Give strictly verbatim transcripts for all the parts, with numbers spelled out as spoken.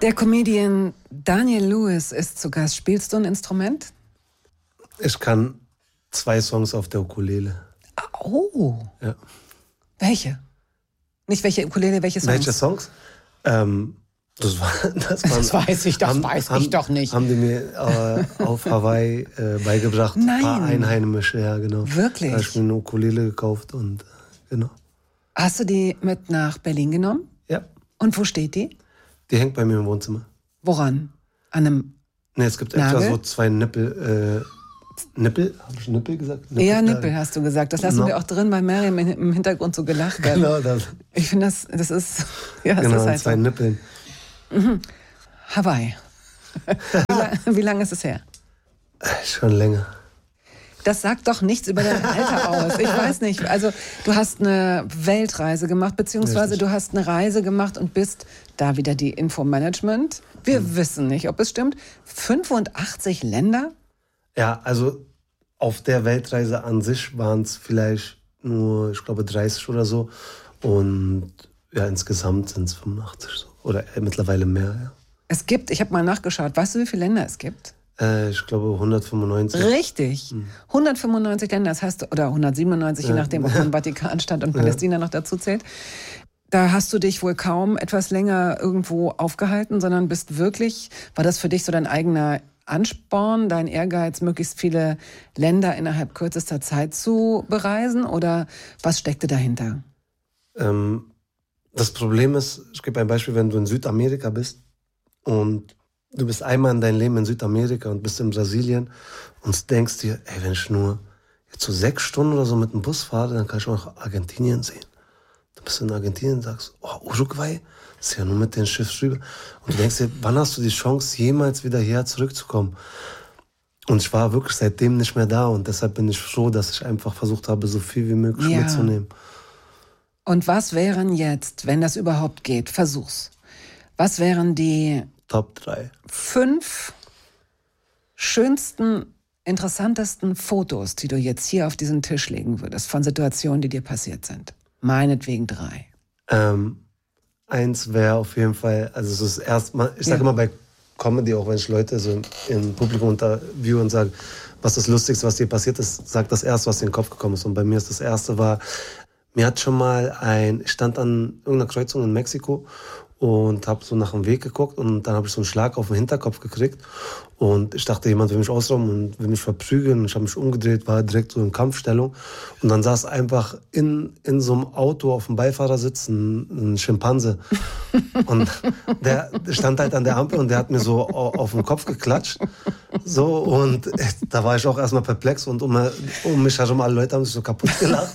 Der Comedian Daniel Lewis ist zu Gast. Spielst du ein Instrument? Ich kann zwei Songs auf der Ukulele. Oh. Ja. Welche? Nicht welche Ukulele, welche Songs? Welche Songs? Ähm, das, war, das, waren, das weiß ich, das haben, weiß haben, ich doch nicht. Haben die mir äh, auf Hawaii äh, beigebracht. Nein. Ein paar Einheimische, ja, genau. Wirklich? Da habe ich mir eine Ukulele gekauft und äh, genau. Hast du die mit nach Berlin genommen? Ja. Und wo steht die? Die hängt bei mir im Wohnzimmer. Woran? An einem Ne, es gibt Nagel? extra so zwei Nippel. Äh, Nippel? Habe ich Nippel gesagt? Nippel? Ja, Nippel hast du gesagt. Das lassen No. wir auch drin, weil Miriam im Hintergrund so gelacht wird. Genau das. Ich finde, das, das ist... Ja, das genau, ist halt zwei so. Nippeln. Mhm. Hawaii. Wie, lang, wie lange ist es her? Schon länger. Das sagt doch nichts über dein Alter aus. Ich weiß nicht. Also du hast eine Weltreise gemacht, beziehungsweise Richtig. du hast eine Reise gemacht und bist, da wieder die Infomanagement. Wir hm. wissen nicht, ob es stimmt. fünfundachtzig Länder? Ja, also auf der Weltreise an sich waren es vielleicht nur, ich glaube, dreißig oder so. Und ja, insgesamt sind es fünfundachtzig so. Oder äh, mittlerweile mehr, ja. Es gibt, ich habe mal nachgeschaut, weißt du, wie viele Länder es gibt? Äh, ich glaube hundertfünfundneunzig. Richtig. Hm. hundertfünfundneunzig Länder, das heißt, oder hundertsiebenundneunzig, ja. je nachdem, ob man Vatikanstadt und Palästina ja. noch dazu zählt. Da hast du dich wohl kaum etwas länger irgendwo aufgehalten, sondern bist wirklich, war das für dich so dein eigener Ansporn, dein Ehrgeiz, möglichst viele Länder innerhalb kürzester Zeit zu bereisen? Oder was steckte dahinter? Ähm, das Problem ist, ich gebe ein Beispiel, wenn du in Südamerika bist und du bist einmal in deinem Leben in Südamerika und bist in Brasilien und denkst dir, ey, wenn ich nur jetzt so sechs Stunden oder so mit dem Bus fahre, dann kann ich auch Argentinien sehen. Du bist in Argentinien und sagst, oh, Uruguay, das ist ja nur mit dem Schiff rüber. Und du denkst dir, wann hast du die Chance, jemals wieder hierher zurückzukommen? Und ich war wirklich seitdem nicht mehr da und deshalb bin ich froh, dass ich einfach versucht habe, so viel wie möglich ja. mitzunehmen. Und was wären jetzt, wenn das überhaupt geht, versuch's, was wären die Top drei. Fünf schönsten, interessantesten Fotos, die du jetzt hier auf diesen Tisch legen würdest, von Situationen, die dir passiert sind. Meinetwegen drei. Ähm, eins wäre auf jeden Fall, also es ist erstmal, ich sage ja. immer bei Comedy, auch wenn ich Leute so im Publikum interviewe und sage, was das Lustigste, was dir passiert ist, sag das erste, was dir in den Kopf gekommen ist. Und bei mir ist das erste war, mir hat schon mal ein, ich stand an irgendeiner Kreuzung in Mexiko und habe so nach dem Weg geguckt und dann habe ich so einen Schlag auf den Hinterkopf gekriegt und ich dachte, jemand will mich ausrauben und will mich verprügeln. Ich habe mich umgedreht, war direkt so in Kampfstellung und dann saß einfach in, in so einem Auto auf dem Beifahrersitz ein, ein Schimpanse und der stand halt an der Ampel und der hat mir so auf den Kopf geklatscht so und da war ich auch erstmal perplex und um, um mich herum alle Leute haben sich so kaputt gelacht.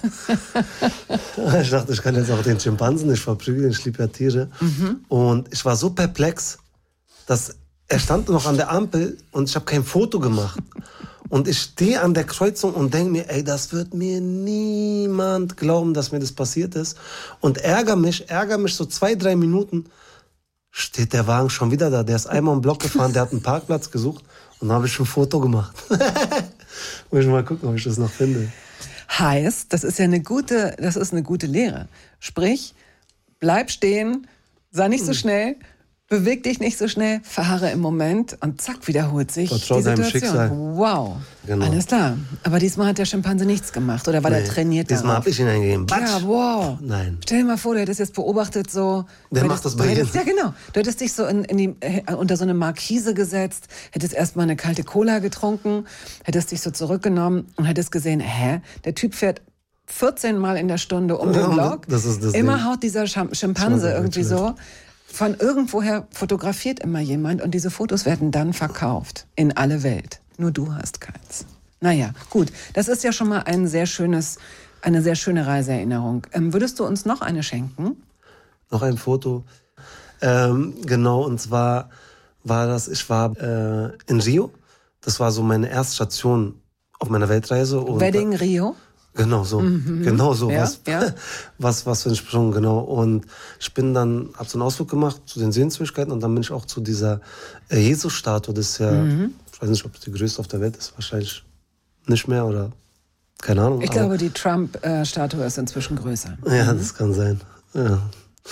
Ich dachte, ich kann jetzt auch den Schimpansen nicht verprügeln, ich liebe ja Tiere. Mhm. Und ich war so perplex, dass er stand noch an der Ampel und ich habe kein Foto gemacht. Und ich stehe an der Kreuzung und denke mir, ey, das wird mir niemand glauben, dass mir das passiert ist. Und ärgere mich, ärgere mich so zwei, drei Minuten, steht der Wagen schon wieder da. Der ist einmal im Block gefahren, der hat einen Parkplatz gesucht und dann habe ich ein Foto gemacht. Muss ich mal gucken, ob ich das noch finde. Heißt, das ist ja eine gute, das ist eine gute Lehre. Sprich, bleib stehen, sei nicht so schnell, beweg dich nicht so schnell, verharre im Moment und zack, wiederholt sich Vertrau die deinem Situation. Schicksal. Wow, genau. Alles klar. Aber diesmal hat der Schimpanse nichts gemacht oder war nee, der trainiert diesmal darauf? habe ich ihn eingegeben. Batsch. Ja, wow. Nein. Stell dir mal vor, du hättest jetzt beobachtet so... Der macht hättest, das bei jedem. Ja, genau. Du hättest dich so in, in die, äh, unter so eine Markise gesetzt, hättest erstmal eine kalte Cola getrunken, hättest dich so zurückgenommen und hättest gesehen, hä, der Typ fährt vierzehn Mal in der Stunde um den Block. Das ist das immer Ding. haut dieser Schim- Schimpanse irgendwie so. Von irgendwoher fotografiert immer jemand und diese Fotos werden dann verkauft in alle Welt. Nur du hast keins. Naja, gut. Das ist ja schon mal ein sehr schönes, eine sehr schöne Reiseerinnerung. Ähm, würdest du uns noch eine schenken? Noch ein Foto. Ähm, genau, und zwar war das, ich war äh, in Rio. Das war so meine erste Station auf meiner Weltreise. Und Wedding Rio? Genau so, mhm. genau so, ja, was, ja. was, was für ein Sprung, genau. Und ich bin dann, hab so einen Ausflug gemacht zu den Sehenswürdigkeiten und dann bin ich auch zu dieser äh, Jesus-Statue, das ist ja, mhm. ich weiß nicht, ob es die größte auf der Welt ist, wahrscheinlich nicht mehr oder keine Ahnung. Ich glaube, die Trump-Statue ist inzwischen größer. Ja, mhm. das kann sein, ja.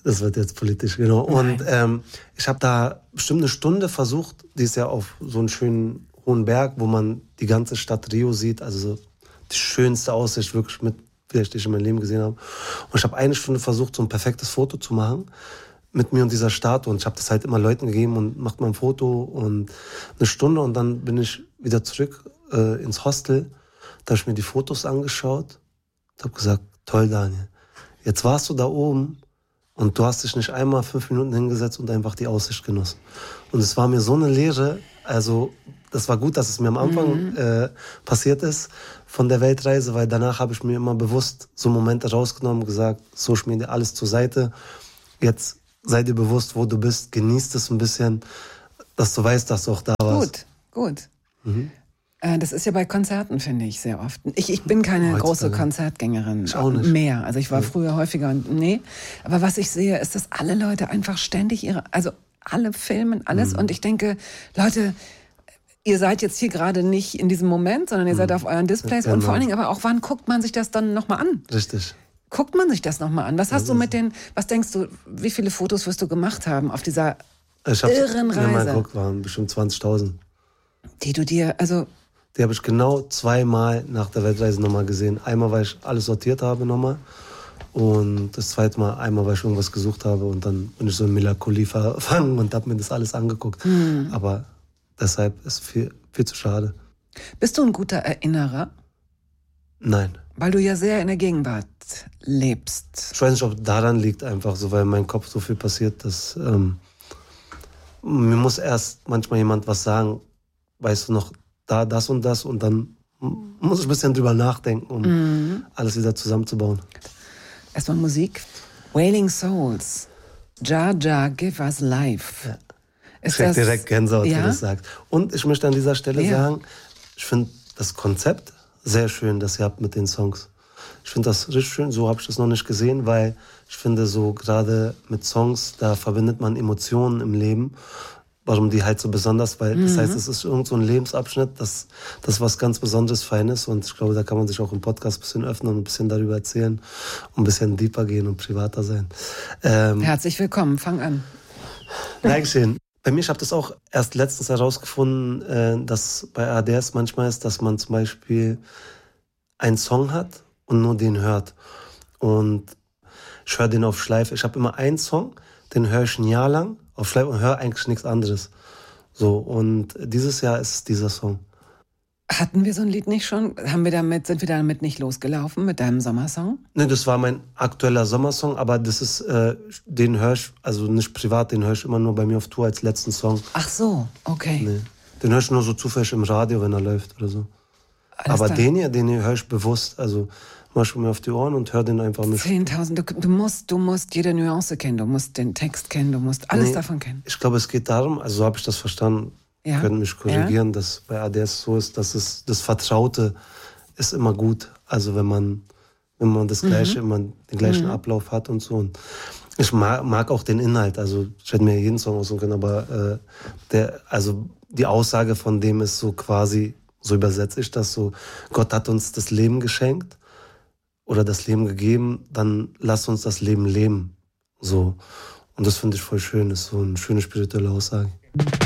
Das wird jetzt politisch, genau. Und ähm, ich habe da bestimmt eine Stunde versucht, die ist ja auf so einen schönen hohen Berg, wo man die ganze Stadt Rio sieht, also so die schönste Aussicht wirklich mit, vielleicht die ich in meinem Leben gesehen habe. Und ich habe eine Stunde versucht, so ein perfektes Foto zu machen mit mir und dieser Statue. Und ich habe das halt immer Leuten gegeben und macht mal ein Foto und eine Stunde. Und dann bin ich wieder zurück äh, ins Hostel. Da habe ich mir die Fotos angeschaut und habe gesagt, toll, Daniel, jetzt warst du da oben und du hast dich nicht einmal fünf Minuten hingesetzt und einfach die Aussicht genossen. Und es war mir so eine Lehre, also das war gut, dass es mir am Anfang mhm. äh, passiert ist von der Weltreise, weil danach habe ich mir immer bewusst so Momente rausgenommen und gesagt, Social Media, alles zur Seite, jetzt sei dir bewusst, wo du bist, genießt es ein bisschen, dass du weißt, dass du auch da warst. Gut, gut. Mhm. Das ist ja bei Konzerten, finde ich, sehr oft. Ich, ich bin keine Heutzutage. große Konzertgängerin ich auch nicht. mehr. Also ich war ja. früher häufiger und nee. Aber was ich sehe, ist, dass alle Leute einfach ständig ihre, also alle filmen, alles. Mhm. Und ich denke, Leute, ihr seid jetzt hier gerade nicht in diesem Moment, sondern ihr mhm. seid auf euren Displays. Ja, und vor allen Dingen aber auch, wann guckt man sich das dann nochmal an? Richtig. Guckt man sich das nochmal an? Was hast ja, du mit den, was denkst du, wie viele Fotos wirst du gemacht haben auf dieser ich irren Reise? Ja, mal geguckt, waren bestimmt zwanzigtausend. Die du dir, also... Die habe ich genau zweimal nach der Weltreise nochmal gesehen. Einmal, weil ich alles sortiert habe nochmal. Und das zweite Mal einmal, weil ich irgendwas gesucht habe. Und dann bin ich so in Melancholie verfangen und habe mir das alles angeguckt. Mhm. Aber deshalb ist es viel, viel zu schade. Bist du ein guter Erinnerer? Nein. Weil du ja sehr in der Gegenwart lebst. Ich weiß nicht, ob daran liegt einfach so, weil in meinem Kopf so viel passiert, dass ähm, mir muss erst manchmal jemand was sagen, weißt du noch, da das und das und dann muss ich ein bisschen drüber nachdenken, um mhm. alles wieder zusammenzubauen. Erstmal Musik. Wailing Souls. Jah Jah, give us life. Ja. Ich krieg direkt Gänsehaut, ja? wenn du das sagst. Und ich möchte an dieser Stelle ja. sagen, ich finde das Konzept sehr schön, das ihr habt mit den Songs. Ich finde das richtig schön, so habe ich das noch nicht gesehen, weil ich finde so gerade mit Songs, da verbindet man Emotionen im Leben. Warum die halt so besonders, weil mhm. das heißt, es ist irgend so ein Lebensabschnitt, das, das was ganz Besonderes, Feines und ich glaube, da kann man sich auch im Podcast ein bisschen öffnen und ein bisschen darüber erzählen und ein bisschen deeper gehen und privater sein. Ähm, Herzlich willkommen, fang an. Dankeschön. Bei mir, ich habe das auch erst letztens herausgefunden, äh, dass bei A D S manchmal ist, dass man zum Beispiel einen Song hat und nur den hört. Und ich höre den auf Schleife. Ich habe immer einen Song, den höre ich ein Jahr lang auf Schleife und höre eigentlich nichts anderes. So, und dieses Jahr ist es dieser Song. Hatten wir so ein Lied nicht schon? Haben wir damit, sind wir damit nicht losgelaufen mit deinem Sommersong? Ne, das war mein aktueller Sommersong, aber das ist, äh, den höre ich, also nicht privat, den höre ich immer nur bei mir auf Tour als letzten Song. Ach so, okay. Nee, den höre ich nur so zufällig im Radio, wenn er läuft oder so. Alles aber da. den hier, den hier höre ich bewusst, also mach ich mir auf die Ohren und höre den einfach nicht. zehntausend, du, du musst, du musst jede Nuance kennen, du musst den Text kennen, du musst alles nee, davon kennen. Ich glaube, es geht darum, also so habe ich das verstanden, ja. können mich korrigieren, ja. dass bei A D S so ist, dass es das Vertraute ist immer gut. Also wenn man, wenn man das Gleiche, mhm. wenn man den gleichen mhm. Ablauf hat und so. Und ich mag, mag auch den Inhalt, also ich hätte mir jeden Song aussuchen können, aber äh, der, also die Aussage von dem ist so quasi, so übersetze ich das so, Gott hat uns das Leben geschenkt oder das Leben gegeben, dann lass uns das Leben leben. So. Und das finde ich voll schön, das ist so eine schöne spirituelle Aussage.